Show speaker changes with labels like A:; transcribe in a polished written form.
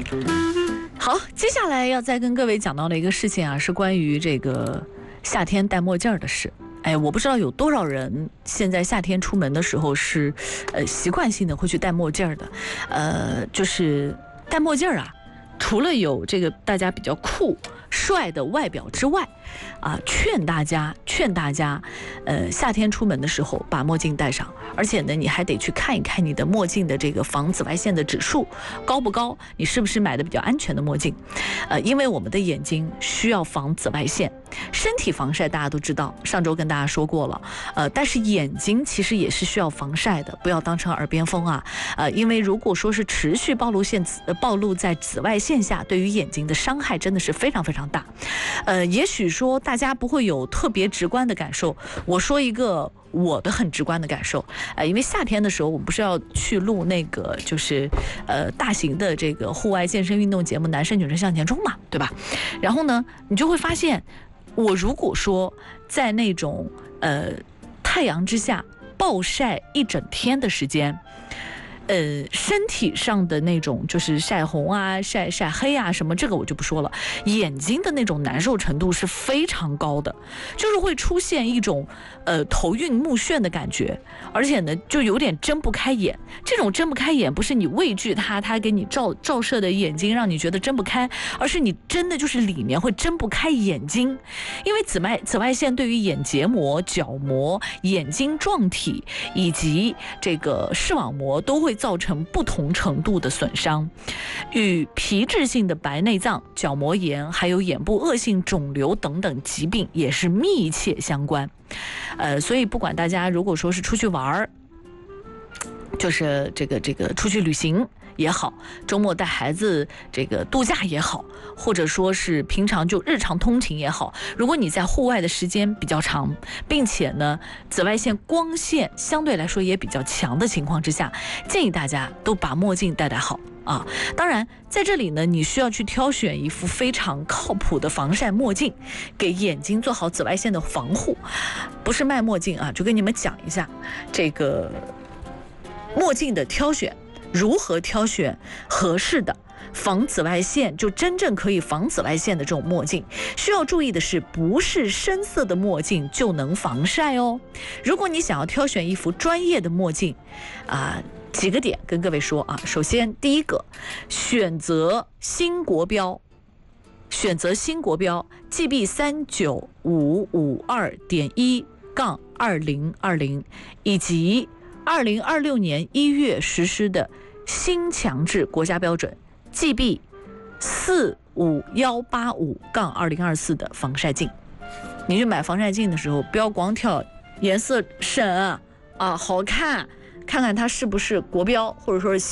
A: 好，接下来要再跟各位讲到的一个事情啊，是关于这个夏天戴墨镜的事。哎，我不知道有多少人现在夏天出门的时候是，习惯性的会去戴墨镜的。就是戴墨镜啊，除了有这个大家比较酷帅的外表之外，劝大家，夏天出门的时候把墨镜戴上，而且呢，你还得去看一看你的墨镜的这个防紫外线的指数高不高，你是不是买的比较安全的墨镜？因为我们的眼睛需要防紫外线，身体防晒大家都知道，上周跟大家说过了，但是眼睛其实也是需要防晒的，不要当成耳边风啊，因为如果说是持续暴露在紫外线下，对于眼睛的伤害真的是非常非常大。也许说大家不会有特别直观的感受，我说一个我的很直观的感受，因为夏天的时候我们不是要去录那个就是大型的这个户外健身运动节目《男生女生向前冲》嘛，对吧？然后呢，你就会发现，我如果说在那种太阳之下暴晒一整天的时间，身体上的那种就是晒红啊、晒黑啊什么，这个我就不说了。眼睛的那种难受程度是非常高的，就是会出现一种头晕目眩的感觉，而且呢就有点睁不开眼。这种睁不开眼不是你畏惧它给你照射的眼睛让你觉得睁不开，而是你真的就是里面会睁不开眼睛，因为紫外线对于眼结膜、角膜、眼睛状体以及这个视网膜都会造成不同程度的损伤，与皮质性的白内障、角膜炎还有眼部恶性肿瘤等等疾病也是密切相关。所以不管大家如果说是出去玩，就是这个出去旅行也好，周末带孩子这个度假也好，或者说是平常就日常通勤也好，如果你在户外的时间比较长，并且呢紫外线光线相对来说也比较强的情况之下，建议大家都把墨镜戴好啊。当然在这里呢，你需要去挑选一副非常靠谱的防晒墨镜，给眼睛做好紫外线的防护。不是卖墨镜啊，就跟你们讲一下这个墨镜的挑选，如何挑选合适的防紫外线，就真正可以防紫外线的这种墨镜。需要注意的是，不是深色的墨镜就能防晒哦。如果你想要挑选一副专业的墨镜几个点跟各位说啊。首先第一个，选择新国标GB 39552.1-2020，以及2026年1月实施的新强制国家标准 GB 45185-2024的防晒镜。你去买防晒镜的时候，不要光挑颜色深好看，看看它是不是国标，或者说是